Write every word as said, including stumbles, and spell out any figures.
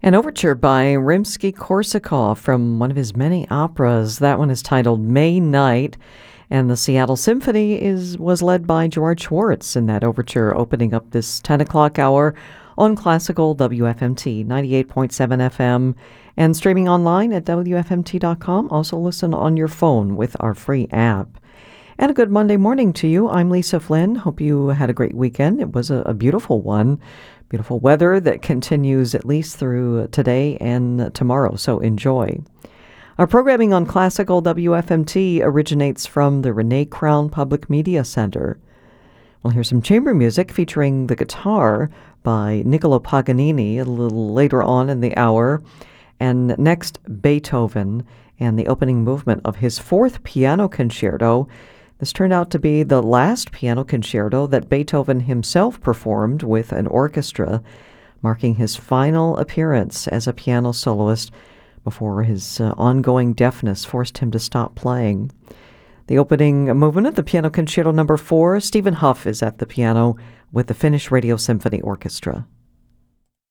An overture by Rimsky-Korsakov from one of his many operas. That one is titled May Night, and the Seattle Symphony is was led by George Schwartz in that overture, opening up this ten o'clock hour on Classical W F M T ninety-eight point seven F M and streaming online at W F M T dot com. Also listen on your phone with our free app. And a good Monday morning to you. I'm Lisa Flynn. Hope you had a great weekend. It was a, a beautiful one. Beautiful weather that continues at least through today and tomorrow, so enjoy. Our programming on Classical W F M T originates from the Renee Crown Public Media Center. We'll hear some chamber music featuring the guitar by Niccolo Paganini a little later on in the hour. And next, Beethoven and the opening movement of his fourth piano concerto. This turned out to be the last piano concerto that Beethoven himself performed with an orchestra, marking his final appearance as a piano soloist before his uh, ongoing deafness forced him to stop playing. The opening movement of the Piano Concerto number four, Stephen Huff is at the piano with the Finnish Radio Symphony Orchestra.